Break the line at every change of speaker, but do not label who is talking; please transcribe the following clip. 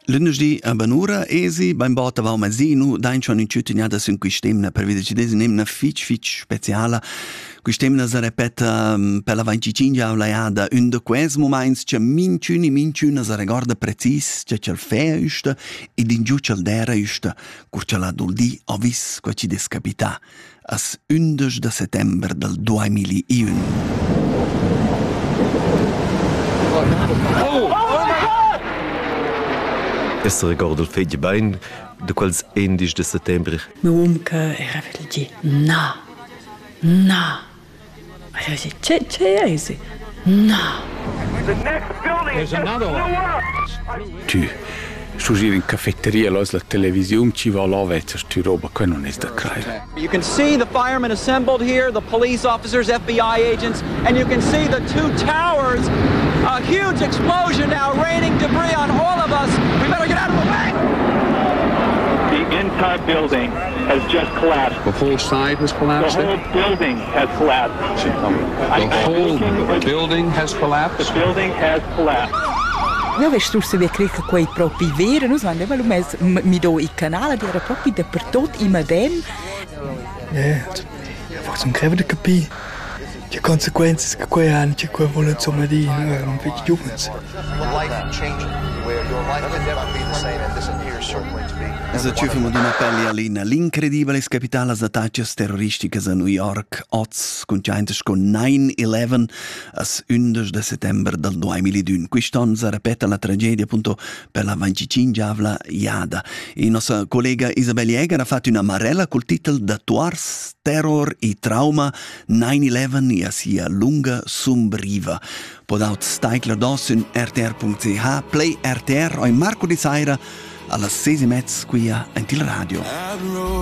Lunedì a Banura esi beim bota va mazinu dain schon in ciutiniada sun quistemna per vede ci desimna fitch speciala quistemna sa repeta per la 25 avlaiada un de quels moments che minciuna sa recorda precis che il fea üsta ed in giù c'el dera üsta curcia la duldi ovis qua ci descapita as 11 de settembre del 2001.
Es ricorda il fegli bain de quels 11 de settembre.
Meu que era velgi. Na. Allora c'è ese. Na.
There's another one. Tu studiare in caffetteria la televisione ci va là vezza sti roba che non è da credere.
You can see the firemen assembled here, the police officers, FBI agents, and you can see the two towers. A huge explosion now, raining debris on all of us. We better get out of the way.
The entire building has just collapsed.
The whole side has collapsed?
The whole building has collapsed.
The whole building has collapsed?
The building has collapsed.
Io vedo se vi credo che quei propri veri, non so, mi do il canale, era proprio dappertutto in Madem.
Forse non credo di capire le conseguenze che quei hanno, che quei vogliono insomma di non vedo giovani.
Sa ciufamo d'una pelle alina l'incredibile scapitale attacchi terroristiche a New York oz conciantes con 9/11 as 11 de settembre del 2001. Quest'anno si ripete la tragedia appunto per la 25 avla iada. E nostra collega Isabel Jäger ha fatto una marella col titolo da Tuars, Terror e Trauma 9/11 e sia lunga sombriva. Podaut Steikler dos in rtr.ch, Play RTR o in Marco di Saira alla 6:30 qui a Antil Radio.